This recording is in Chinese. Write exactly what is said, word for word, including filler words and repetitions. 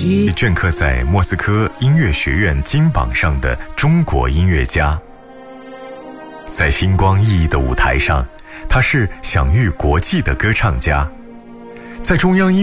被镌刻在莫斯科音乐学院金榜上的中国音乐家。在星光熠熠的舞台上，他是享誉国际的歌唱家。在中央音乐